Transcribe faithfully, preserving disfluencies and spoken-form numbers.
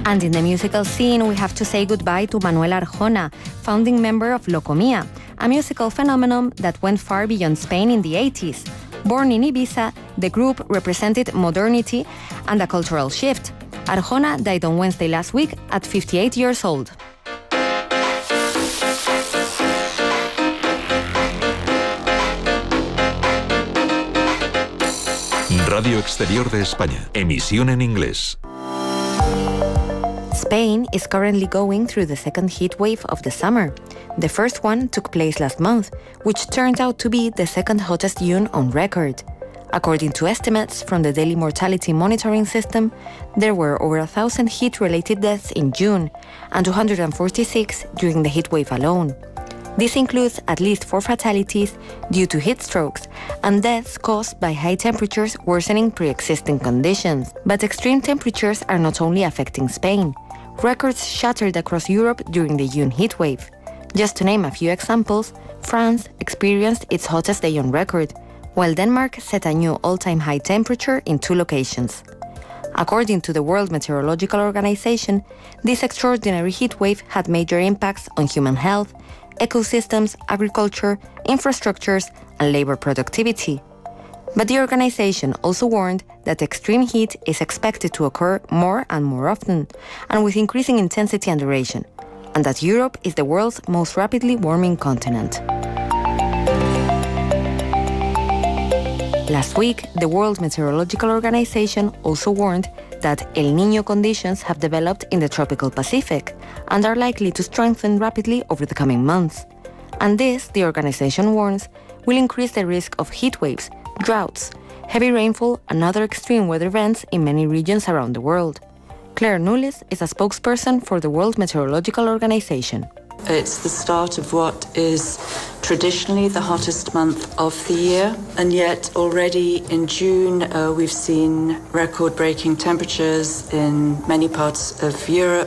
And in the musical scene, we have to say goodbye to Manuel Arjona, founding member of Locomia, a musical phenomenon that went far beyond Spain in the eighties. Born in Ibiza, the group represented modernity and a cultural shift. Arjona died on Wednesday last week at fifty-eight years old. Radio Exterior de España. Emisión en inglés. Spain is currently going through the second heat wave of the summer. The first one took place last month, which turned out to be the second hottest June on record. According to estimates from the Daily Mortality Monitoring System, there were over a thousand heat-related deaths in June and two hundred forty-six during the heat wave alone. This includes at least four fatalities due to heat strokes and deaths caused by high temperatures worsening pre-existing conditions. But extreme temperatures are not only affecting Spain. Records shattered across Europe during the June heat wave. Just to name a few examples, France experienced its hottest day on record, while Denmark set a new all-time high temperature in two locations. According to the World Meteorological Organization, this extraordinary heat wave had major impacts on human health, ecosystems, agriculture, infrastructures, and labor productivity. But the organization also warned that extreme heat is expected to occur more and more often, and with increasing intensity and duration, and that Europe is the world's most rapidly warming continent. Last week, the World Meteorological Organization also warned that El Niño conditions have developed in the tropical Pacific and are likely to strengthen rapidly over the coming months. And this, the organization warns, will increase the risk of heat waves, droughts, heavy rainfall, and other extreme weather events in many regions around the world. Claire Nulis is a spokesperson for the World Meteorological Organization. It's the start of what is traditionally the hottest month of the year, and yet already in June uh, we've seen record-breaking temperatures in many parts of Europe.